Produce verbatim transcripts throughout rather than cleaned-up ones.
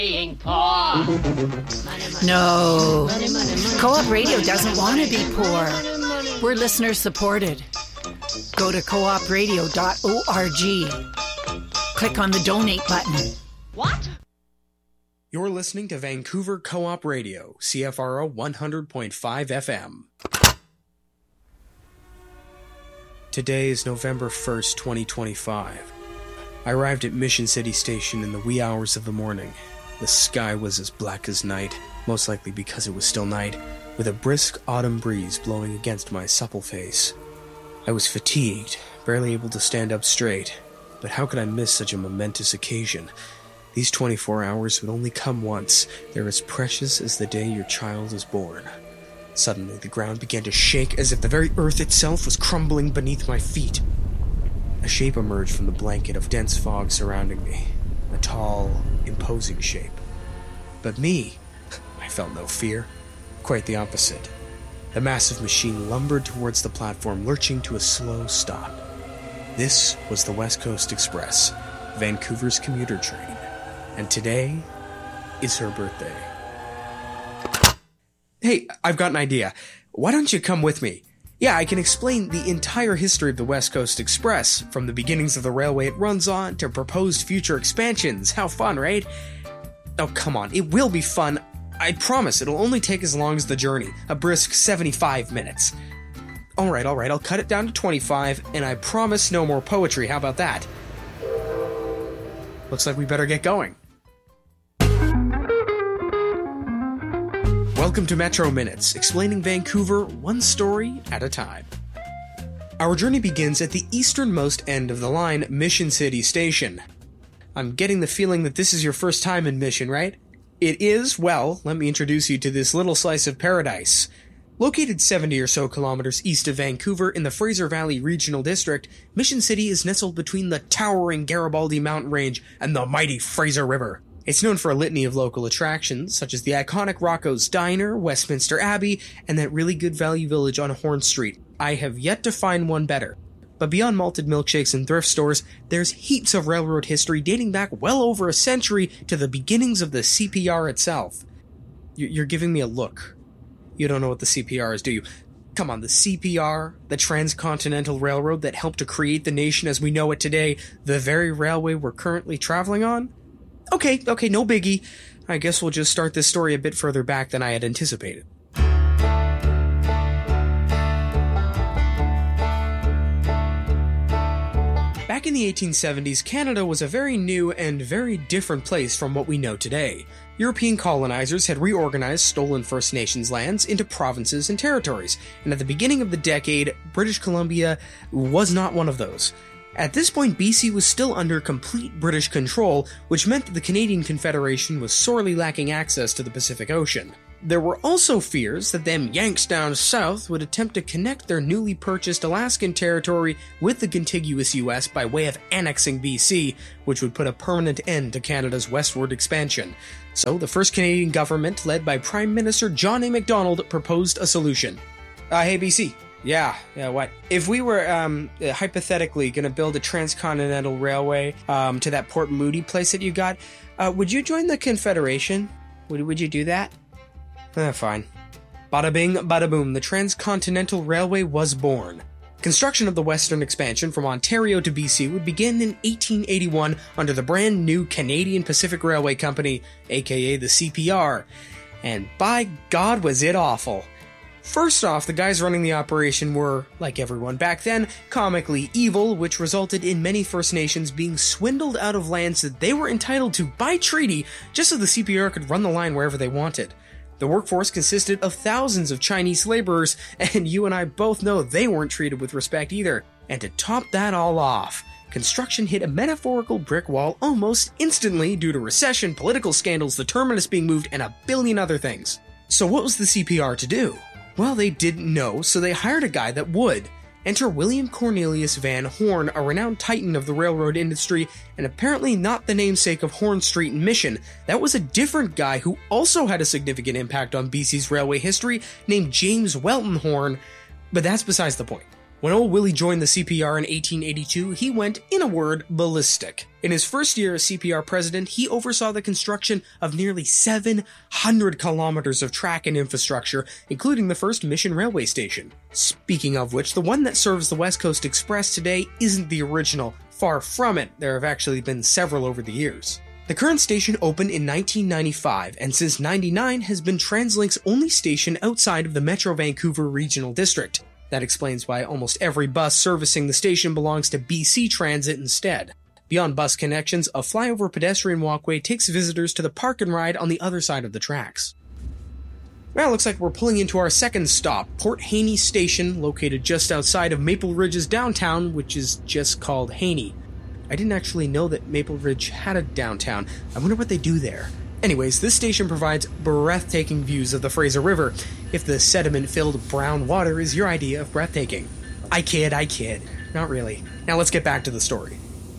being poor. No. Co-op Radio doesn't want to be poor. We're listener supported. Go to co op radio dot org. Click on the donate button. What? You're listening to Vancouver Co-op Radio, C F R O one hundred point five F M. Today is November first, twenty twenty-five. I arrived at Mission City Station in the wee hours of the morning. The sky was as black as night, most likely because it was still night, with a brisk autumn breeze blowing against my supple face. I was fatigued, barely able to stand up straight, but how could I miss such a momentous occasion? These twenty-four hours would only come once. They're as precious as the day your child is born. Suddenly, the ground began to shake as if the very earth itself was crumbling beneath my feet. A shape emerged from the blanket of dense fog surrounding me. A tall, imposing shape. But me, I felt no fear. Quite the opposite. The massive machine lumbered towards the platform, lurching to a slow stop. This was the West Coast Express, Vancouver's commuter train. And today is her birthday. Hey, I've got an idea. Why don't you come with me? Yeah, I can explain the entire history of the West Coast Express, from the beginnings of the railway it runs on to proposed future expansions. How fun, right? Oh, come on, it will be fun. I promise it'll only take as long as the journey, a brisk seventy-five minutes. Alright, alright, I'll cut it down to twenty-five, and I promise no more poetry. How about that? Looks like we better get going. Welcome to Metro Minutes, explaining Vancouver one story at a time. Our journey begins at the easternmost end of the line, Mission City Station. I'm getting the feeling that this is your first time in Mission, right? It is. Well, let me introduce you to this little slice of paradise. Located seventy or so kilometers east of Vancouver in the Fraser Valley Regional District, Mission City is nestled between the towering Garibaldi mountain range and the mighty Fraser River. It's known for a litany of local attractions, such as the iconic Rocco's Diner, Westminster Abbey, and that really good value village on Horn Street. I have yet to find one better. But beyond malted milkshakes and thrift stores, there's heaps of railroad history dating back well over a century to the beginnings of the C P R itself. You're giving me a look. You don't know what the C P R is, do you? Come on, the C P R, the Transcontinental Railroad that helped to create the nation as we know it today, the very railway we're currently traveling on? Okay, okay, no biggie. I guess we'll just start this story a bit further back than I had anticipated. Back in the eighteen seventies, Canada was a very new and very different place from what we know today. European colonizers had reorganized stolen First Nations lands into provinces and territories, and at the beginning of the decade, British Columbia was not one of those. At this point, B C was still under complete British control, which meant that the Canadian Confederation was sorely lacking access to the Pacific Ocean. There were also fears that them Yanks down south would attempt to connect their newly purchased Alaskan territory with the contiguous U S by way of annexing B C, which would put a permanent end to Canada's westward expansion. So the first Canadian government, led by Prime Minister John A. Macdonald, proposed a solution. Uh, hey B C. Yeah, yeah, what? If we were, um, hypothetically gonna build a transcontinental railway, um, to that Port Moody place that you got, uh, would you join the Confederation? Would, would you do that? Eh, fine. Bada bing, bada boom, the Transcontinental Railway was born. Construction of the western expansion from Ontario to B C would begin in eighteen eighty-one under the brand new Canadian Pacific Railway Company, aka the C P R. And by God was it awful. First off, the guys running the operation were, like everyone back then, comically evil, which resulted in many First Nations being swindled out of lands that they were entitled to by treaty, just so the C P R could run the line wherever they wanted. The workforce consisted of thousands of Chinese laborers, and you and I both know they weren't treated with respect either. And to top that all off, construction hit a metaphorical brick wall almost instantly due to recession, political scandals, the terminus being moved, and a billion other things. So what was the C P R to do? Well, they didn't know, so they hired a guy that would. Enter William Cornelius Van Horn, a renowned titan of the railroad industry, and apparently not the namesake of Horn Street and Mission. That was a different guy who also had a significant impact on B C's railway history, named James Welton Horn, but that's besides the point. When old Willie joined the C P R in eighteen eighty-two, he went, in a word, ballistic. In his first year as C P R president, he oversaw the construction of nearly seven hundred kilometers of track and infrastructure, including the first Mission railway station. Speaking of which, the one that serves the West Coast Express today isn't the original. Far from it, there have actually been several over the years. The current station opened in nineteen ninety-five, and since ninety-nine has been TransLink's only station outside of the Metro Vancouver Regional District. That explains why almost every bus servicing the station belongs to B C Transit instead. Beyond bus connections, a flyover pedestrian walkway takes visitors to the park and ride on the other side of the tracks. Well, it looks like we're pulling into our second stop, Port Haney Station, located just outside of Maple Ridge's downtown, which is just called Haney. I didn't actually know that Maple Ridge had a downtown. I wonder what they do there. Anyways, this station provides breathtaking views of the Fraser River, if the sediment-filled brown water is your idea of breathtaking. I kid, I kid. Not really. Now let's get back to the story.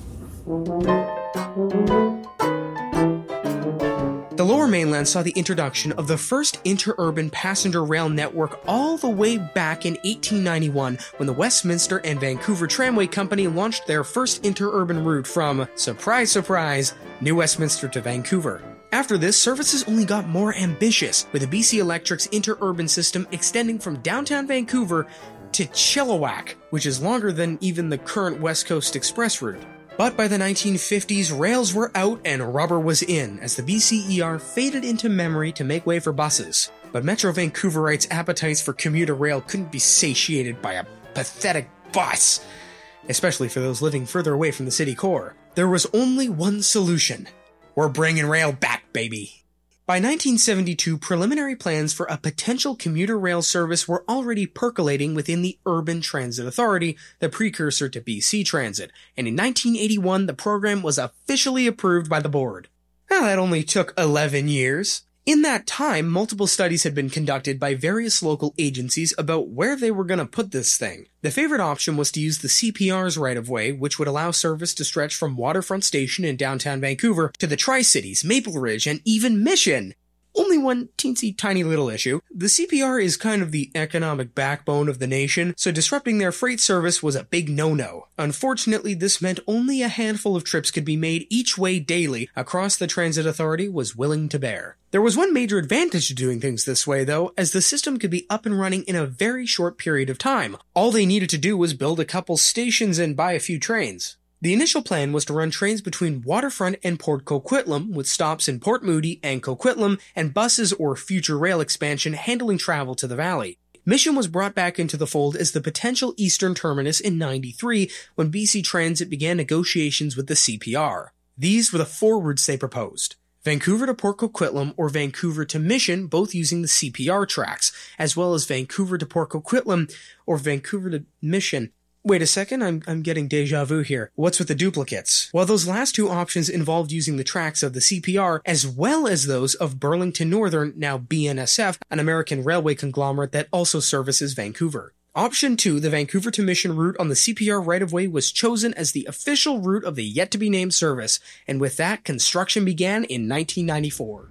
The Lower Mainland saw the introduction of the first interurban passenger rail network all the way back in eighteen ninety-one when the Westminster and Vancouver Tramway Company launched their first interurban route from, surprise surprise, New Westminster to Vancouver. After this, services only got more ambitious, with the B C Electric's interurban system extending from downtown Vancouver to Chilliwack, which is longer than even the current West Coast Express route. But by the nineteen fifties, rails were out and rubber was in, as the B C E R faded into memory to make way for buses. But Metro Vancouverites' appetites for commuter rail couldn't be satiated by a pathetic bus, especially for those living further away from the city core. There was only one solution. We're bringing rail back, baby. By nineteen seventy-two, preliminary plans for a potential commuter rail service were already percolating within the Urban Transit Authority, the precursor to B C Transit, and in nineteen eighty-one, the program was officially approved by the board. Now, that only took eleven years. In that time, multiple studies had been conducted by various local agencies about where they were going to put this thing. The favorite option was to use the C P R's right-of-way, which would allow service to stretch from Waterfront Station in downtown Vancouver to the Tri-Cities, Maple Ridge, and even Mission. Only one teensy tiny little issue. The C P R is kind of the economic backbone of the nation, so disrupting their freight service was a big no-no. Unfortunately, this meant only a handful of trips could be made each way daily across the Transit Authority was willing to bear. There was one major advantage to doing things this way, though, as the system could be up and running in a very short period of time. All they needed to do was build a couple stations and buy a few trains. The initial plan was to run trains between Waterfront and Port Coquitlam, with stops in Port Moody and Coquitlam, and buses or future rail expansion handling travel to the valley. Mission was brought back into the fold as the potential eastern terminus in ninety-three, when B C Transit began negotiations with the C P R. These were the four routes they proposed: Vancouver to Port Coquitlam or Vancouver to Mission, both using the C P R tracks, as well as Vancouver to Port Coquitlam or Vancouver to Mission. Wait a second, I'm I'm getting deja vu here. What's with the duplicates? Well, those last two options involved using the tracks of the C P R as well as those of Burlington Northern, now B N S F, an American railway conglomerate that also services Vancouver. Option two, the Vancouver to Mission route on the C P R right-of-way, was chosen as the official route of the yet-to-be-named service, and with that, construction began in nineteen ninety-four.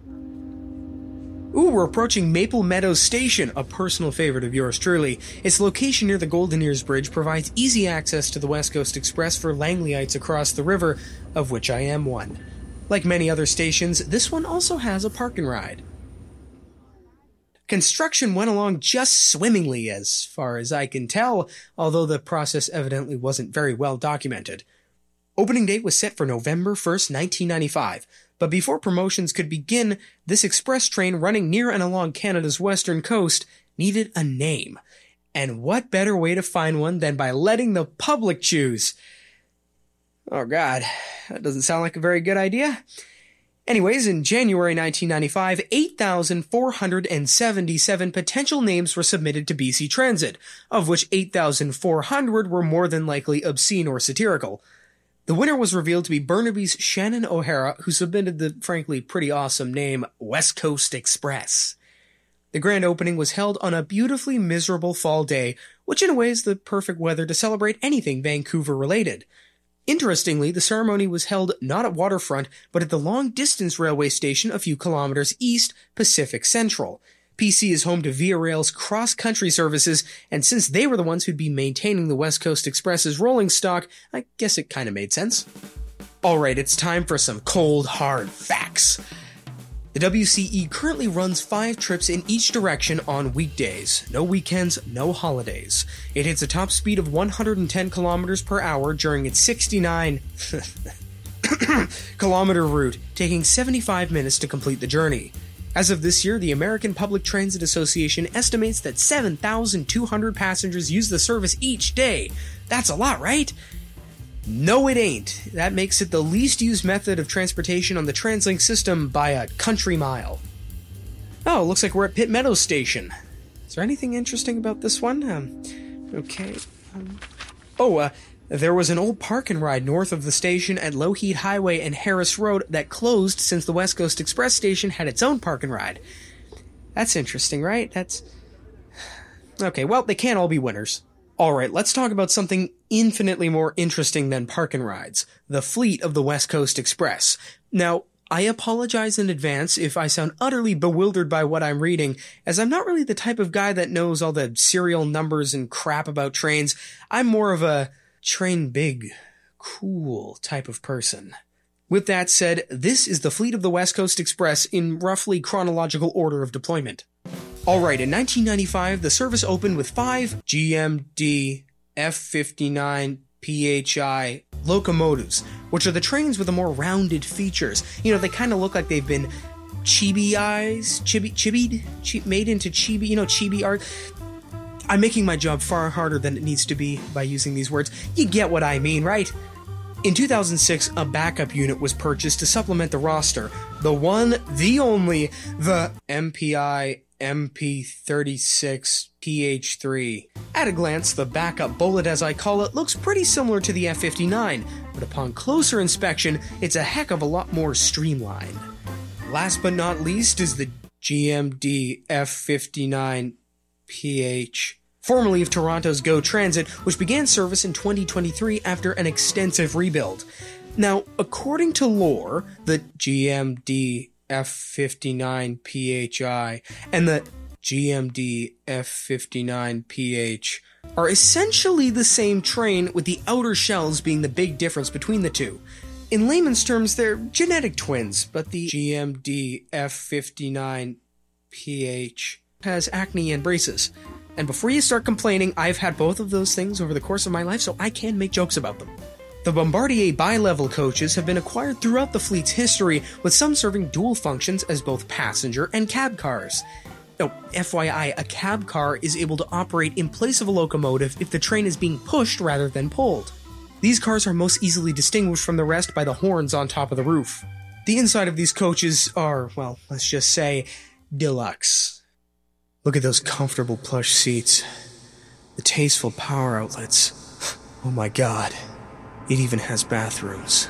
Ooh, we're approaching Maple Meadows Station, a personal favorite of yours truly. Its location near the Golden Ears Bridge provides easy access to the West Coast Express for Langleyeites across the river, of which I am one. Like many other stations, this one also has a park and ride. Construction went along just swimmingly, as far as I can tell, although the process evidently wasn't very well documented. Opening date was set for November first, nineteen ninety-five. But before promotions could begin, this express train running near and along Canada's western coast needed a name. And what better way to find one than by letting the public choose? Oh god, that doesn't sound like a very good idea. Anyways, in January nineteen ninety-five, eight thousand four hundred seventy-seven potential names were submitted to B C Transit, of which eight thousand four hundred were more than likely obscene or satirical. The winner was revealed to be Burnaby's Shannon O'Hara, who submitted the frankly pretty awesome name West Coast Express. The grand opening was held on a beautifully miserable fall day, which in a way is the perfect weather to celebrate anything Vancouver-related. Interestingly, the ceremony was held not at Waterfront, but at the long-distance railway station a few kilometers east, Pacific Central. P C is home to Via Rail's cross-country services, and since they were the ones who'd be maintaining the West Coast Express's rolling stock, I guess it kinda made sense. Alright, it's time for some cold, hard facts. The W C E currently runs five trips in each direction on weekdays. No weekends, no holidays. It hits a top speed of one hundred ten kilometers per hour during its sixty-nine kilometer route, taking seventy-five minutes to complete the journey. As of this year, the American Public Transit Association estimates that seven thousand two hundred passengers use the service each day. That's a lot, right? No, it ain't. That makes it the least used method of transportation on the TransLink system by a country mile. Oh, looks like we're at Pitt Meadows Station. Is there anything interesting about this one? Um, okay. Um, oh, uh, there was an old park and ride north of the station at Lougheed Highway and Harris Road that closed since the West Coast Express station had its own park and ride. That's interesting, right? That's... Okay, well, they can't all be winners. Alright, let's talk about something infinitely more interesting than park and rides. The fleet of the West Coast Express. Now, I apologize in advance if I sound utterly bewildered by what I'm reading, as I'm not really the type of guy that knows all the serial numbers and crap about trains. I'm more of a train big, cool type of person. With that said, this is the fleet of the West Coast Express in roughly chronological order of deployment. Alright, in nineteen ninety-five, the service opened with five G M D F fifty-nine P H I locomotives, which are the trains with the more rounded features. You know, they kind of look like they've been chibi-ized, chibi, chibied, chi- made into chibi, you know, chibi art. I'm making my job far harder than it needs to be by using these words. You get what I mean, right? In two thousand six, a backup unit was purchased to supplement the roster. The one, the only, the M P I M P thirty-six P H three. At a glance, the backup bullet, as I call it, looks pretty similar to the F fifty-nine, but upon closer inspection, it's a heck of a lot more streamlined. Last but not least is the G M D F fifty-nine P H, formerly of Toronto's GO Transit, which began service in twenty twenty-three after an extensive rebuild. Now, according to lore, the G M D F fifty-nine P H I and the G M D F fifty-nine P H are essentially the same train, with the outer shells being the big difference between the two. In layman's terms, they're genetic twins, but the G M D F fifty-nine P H has acne and braces. And before you start complaining, I've had both of those things over the course of my life, so I can make jokes about them. The Bombardier bi-level coaches have been acquired throughout the fleet's history, with some serving dual functions as both passenger and cab cars. Now, F Y I, a cab car is able to operate in place of a locomotive if the train is being pushed rather than pulled. These cars are most easily distinguished from the rest by the horns on top of the roof. The inside of these coaches are, well, let's just say, deluxe. Look at those comfortable plush seats. The tasteful power outlets. Oh my god. It even has bathrooms.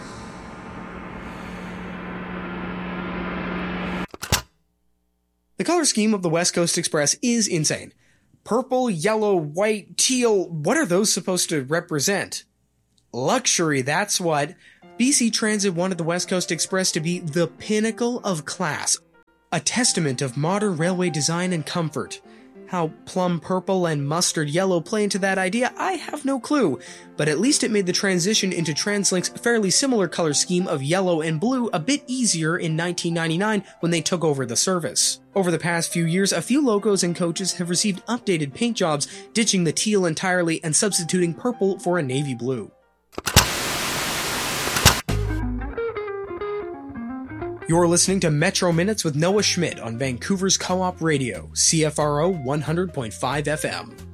The color scheme of the West Coast Express is insane. Purple, yellow, white, teal, what are those supposed to represent? Luxury, that's what. B C Transit wanted the West Coast Express to be the pinnacle of class, a testament of modern railway design and comfort. How plum purple and mustard yellow play into that idea, I have no clue, but at least it made the transition into TransLink's fairly similar color scheme of yellow and blue a bit easier in nineteen ninety-nine when they took over the service. Over the past few years, a few locos and coaches have received updated paint jobs, ditching the teal entirely and substituting purple for a navy blue. You're listening to Metro Minutes with Noah Schmidt on Vancouver's Co-op Radio, C F R O one hundred point five F M.